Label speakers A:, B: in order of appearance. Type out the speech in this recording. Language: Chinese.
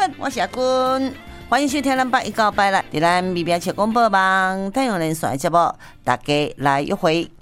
A: 安，我是阿君，欢迎收听咱81986在咱美标七广播网太阳人线节目，大家来约会